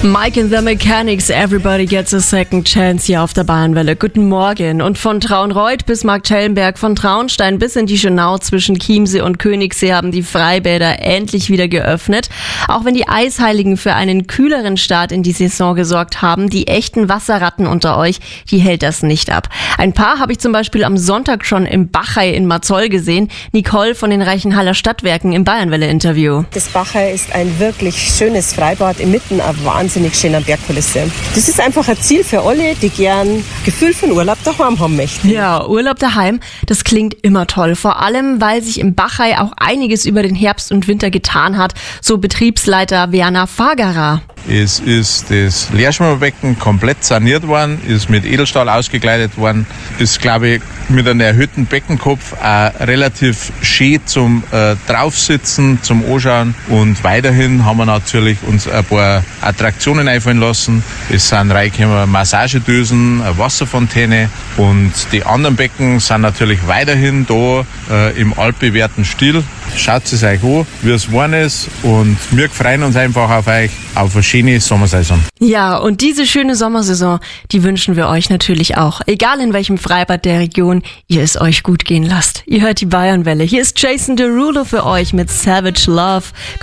Mike and the Mechanics, Everybody Gets a Second Chance hier auf der Bayernwelle. Guten Morgen. Und von Traunreut bis Marktschellenberg, von Traunstein bis in die Schönau zwischen Chiemsee und Königssee haben die Freibäder endlich wieder geöffnet. Auch wenn die Eisheiligen für einen kühleren Start in die Saison gesorgt haben, die echten Wasserratten unter euch, die hält das nicht ab. Ein paar habe ich zum Beispiel am Sonntag schon im Bachai in Marzol gesehen. Nicole von den Reichenhaller Stadtwerken im Bayernwelle-Interview. Das Bachai ist ein wirklich schönes Freibad inmitten einer wahnsinnig schönen Bergkulisse. Das ist einfach ein Ziel für alle, die gern Gefühl von Urlaub daheim haben möchten. Ja, Urlaub daheim, das klingt immer toll. Vor allem, weil sich im Bachai auch einiges über den Herbst und Winter getan hat, so Betriebsleiter Werner Fagerer. Es ist das Leerschwimmerbecken komplett saniert worden, ist mit Edelstahl ausgekleidet worden, ist, glaube ich, mit einem erhöhten Beckenkopf auch relativ schön zum Draufsitzen, zum Anschauen. Und weiterhin haben wir natürlich uns ein paar Attraktionen einfallen lassen. Es sind reingekommen Massagedösen, eine Wasserfontäne und die anderen Becken sind natürlich weiterhin da im altbewährten Stil. Schaut es euch an, wie es geworden ist, und wir freuen uns einfach auf euch, auf eine schöne Sommersaison. Ja, und diese schöne Sommersaison, die wünschen wir euch natürlich auch. Egal in welchem Freibad der Region ihr es euch gut gehen lasst. Ihr hört die Bayernwelle. Hier ist Jason Derulo für euch mit Savage Love.